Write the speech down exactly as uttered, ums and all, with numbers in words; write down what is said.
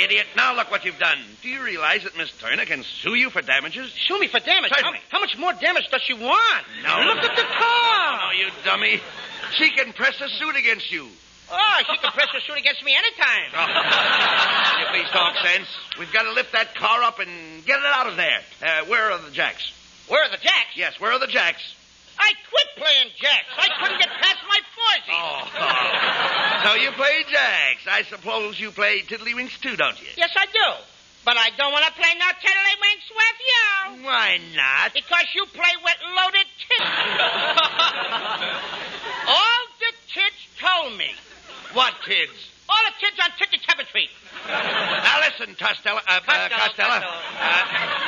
idiot. Now look what you've done. Do you realize that Miss Turner can sue you for damages? Sue me for damage? Certainly. How, how much more damage does she want? No. Look at the car. Oh, you dummy. She can press a suit against you. Oh, she can press her suit against me anytime. Oh. You please talk sense. We've got to lift that car up and get it out of there. Uh, where are the jacks? Where are the jacks? Yes, where are the jacks? I quit playing jacks. I couldn't get past my forzy. Oh. So you play jacks. I suppose you play tiddlywinks too, don't you? Yes, I do. But I don't want to play no tiddlywinks with you. Why not? Because you play with loaded tits. All the kids told me. What kids? All the kids on Titty Tapestry. Now listen, Costello. Uh, uh, Costello, Costello. Costello. Uh,